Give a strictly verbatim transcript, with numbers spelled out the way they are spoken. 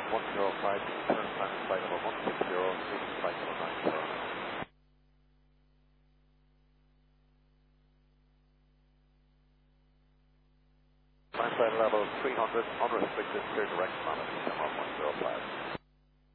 one zero five, turn time is flight level one six zero, leaving flight level nine zero. Climb flight level three hundred, unrestricted, clear direct, Lima Lima one zero five.